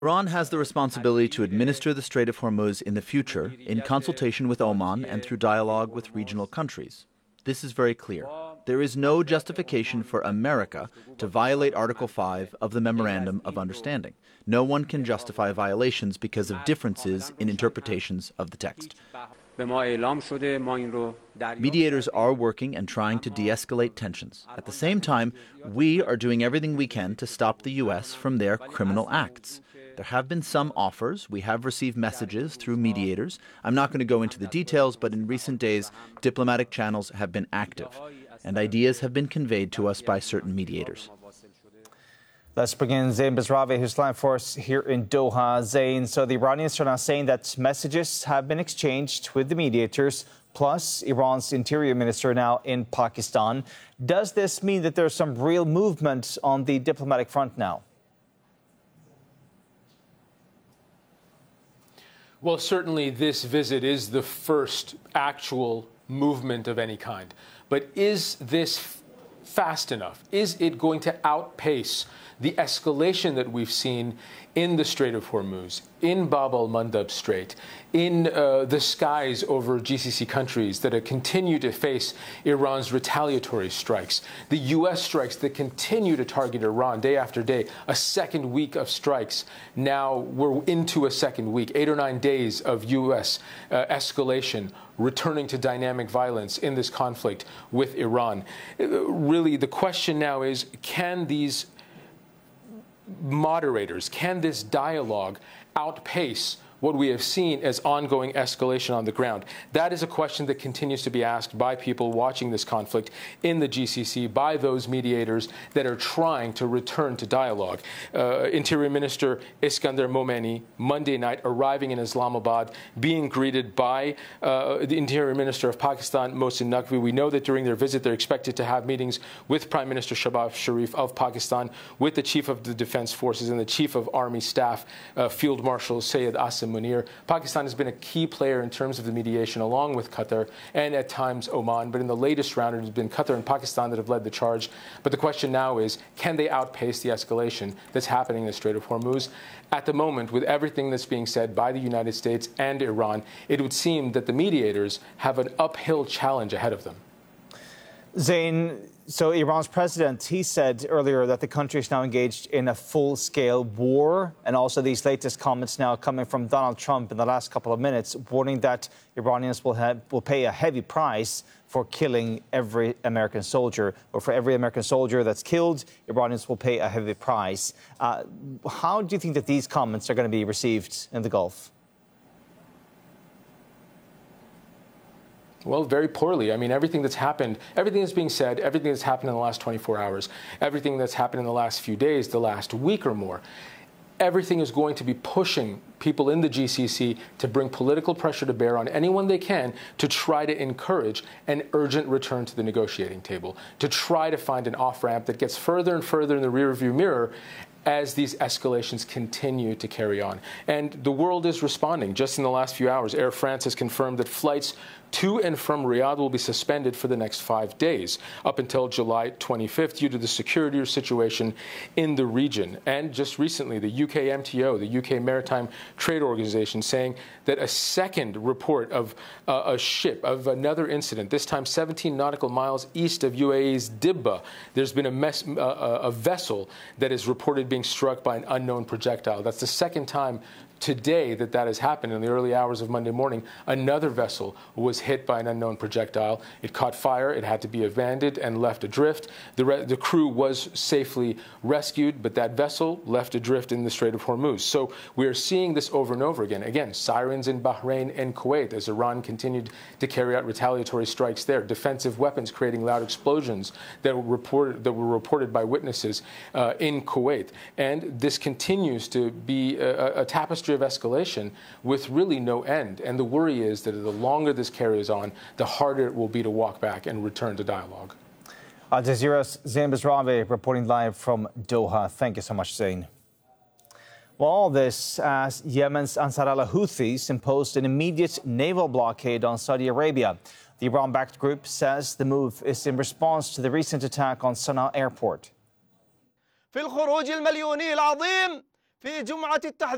Iran has the responsibility to administer the Strait of Hormuz in the future, in consultation with Oman and through dialogue with regional countries. This is very clear. There is no justification for America to violate Article 5 of the Memorandum of Understanding. No one can justify violations because of differences in interpretations of the text. Mediators are working and trying to de-escalate tensions. At the same time, we are doing everything we can to stop the U.S. from their criminal acts. There have been some offers. We have received messages through mediators. I'm not going to go into the details, but in recent days, diplomatic channels have been active, and ideas have been conveyed to us by certain mediators. Let's bring in Zain Basravi, who's live for us here in Doha. Zain, so the Iranians are now saying that messages have been exchanged with the mediators, plus Iran's interior minister now in Pakistan. Does this mean that there's some real movement on the diplomatic front now? Well, certainly this visit is the first actual movement of any kind. But is this fast enough? Is it going to outpace the escalation that we've seen in the Strait of Hormuz, in Bab al-Mandab Strait, in the skies over GCC countries that continue to face Iran's retaliatory strikes, the U.S. strikes that continue to target Iran day after day, a second week of strikes. Now we're into a second week, 8 or 9 days of U.S. Escalation, returning to dynamic violence in this conflict with Iran. Really, the question now is, can these moderators, can this dialogue outpace what we have seen as ongoing escalation on the ground? That is a question that continues to be asked by people watching this conflict in the GCC, by those mediators that are trying to return to dialogue. Interior Minister Iskander Momeni, Monday night, arriving in Islamabad, being greeted by the Interior Minister of Pakistan, Mohsin Naqvi. We know that during their visit, they're expected to have meetings with Prime Minister Shehbaz Sharif of Pakistan, with the Chief of the Defense Forces and the Chief of Army Staff, Field Marshal Syed Asim Munir. Pakistan has been a key player in terms of the mediation, along with Qatar and at times Oman. But in the latest round, it has been Qatar and Pakistan that have led the charge. But the question now is, can they outpace the escalation that's happening in the Strait of Hormuz? At the moment, with everything that's being said by the United States and Iran, it would seem that the mediators have an uphill challenge ahead of them. Zain, so Iran's president, he said earlier that the country is now engaged in a full-scale war, and also these latest comments now coming from Donald Trump in the last couple of minutes, warning that Iranians will pay a heavy price for killing every American soldier, or for every American soldier that's killed, Iranians will pay a heavy price. How do you think that these comments are going to be received in the Gulf? Well, very poorly. I mean, everything that's happened, everything that's being said, everything that's happened in the last 24 hours, everything that's happened in the last few days, the last week or more, everything is going to be pushing people in the GCC to bring political pressure to bear on anyone they can to try to encourage an urgent return to the negotiating table, to try to find an off-ramp that gets further and further in the rearview mirror as these escalations continue to carry on. And the world is responding. Just in the last few hours, Air France has confirmed that flights to and from Riyadh will be suspended for the next 5 days, up until July 25th, due to the security situation in the region. And just recently, the UK MTO, the UK Maritime Trade Organization, saying that a second report of a ship, of another incident, this time 17 nautical miles east of UAE's Dibba, there's been a vessel that is reported being struck by an unknown projectile. That's the second time today that has happened. In the early hours of Monday morning, another vessel was hit by an unknown projectile. It caught fire. It had to be abandoned and left adrift. The crew was safely rescued, but that vessel left adrift in the Strait of Hormuz. So we are seeing this over and over again. Again, sirens in Bahrain and Kuwait as Iran continued to carry out retaliatory strikes there. Defensive weapons creating loud explosions that were reported by witnesses in Kuwait. And this continues to be a tapestry of escalation with really no end. And the worry is that the longer this carries on, the harder it will be to walk back and return to dialogue. Al Jazeera's Zain Basravi reporting live from Doha. Thank you so much, Zain. Well, all this as Yemen's Ansar Allah Houthis imposed an immediate naval blockade on Saudi Arabia. The Iran-backed group says the move is in response to the recent attack on Sana'a airport.